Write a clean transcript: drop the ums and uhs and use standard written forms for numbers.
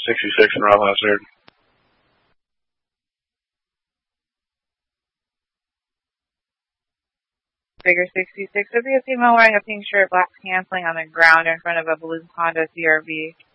66 in Rob Hazard. Figure 66 would be a female wearing a pink shirt, black pants, laying on the ground in front of a blue Honda CRV.